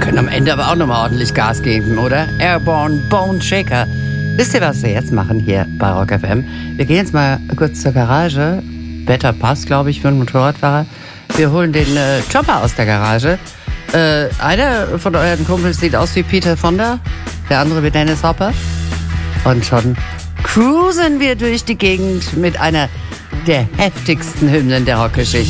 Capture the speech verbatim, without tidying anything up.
können am Ende aber auch nochmal ordentlich Gas geben, oder? Airborne Bone Shaker. Wisst ihr, was wir jetzt machen hier bei Rock F M? Wir gehen jetzt mal kurz zur Garage. Wetter passt, glaube ich, für einen Motorradfahrer. Wir holen den äh, Chopper aus der Garage. Äh, einer von euren Kumpels sieht aus wie Peter Fonda, der andere wie Dennis Hopper. Und schon cruisen wir durch die Gegend mit einer der heftigsten Hymnen der Rockgeschichte.